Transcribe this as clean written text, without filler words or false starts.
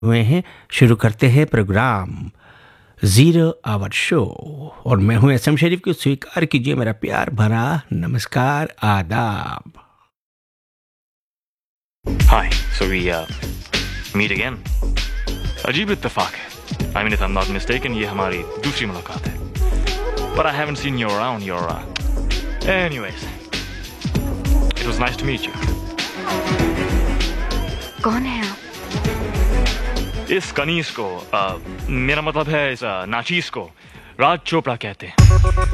हुए हैं। शुरू करते हैं प्रोग्राम ज़ीरो आवर शो और मैं हूं एसएम शरीफ को स्वीकार कीजिए मेरा प्यार भरा नमस्कार आदाब। Hi, so we meet again. अजीब इत्तेफाक है. I mean, if I'm not mistaken, ये हमारी दूसरी मुलाकात है. But I haven't seen you around. Anyways, it was nice to meet you. कौन है आप? इस कनीज को मेरा मतलब है इस नाचीज को राज चोपड़ा कहते हैं.